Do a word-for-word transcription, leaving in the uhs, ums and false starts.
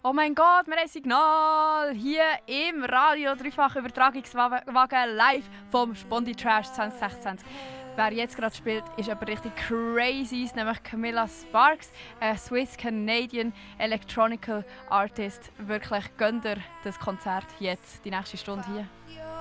Oh mein Gott, wir haben ein Signal! Hier im Radio Dreifach Übertragungswagen live vom Spondi Trash zwanzig sechsundzwanzig. Wer jetzt gerade spielt, ist aber richtig crazy, nämlich Camilla Sparks, ein Swiss-Canadian Electronical Artist. Wirklich gönnt ihr das Konzert jetzt, die nächste Stunde hier.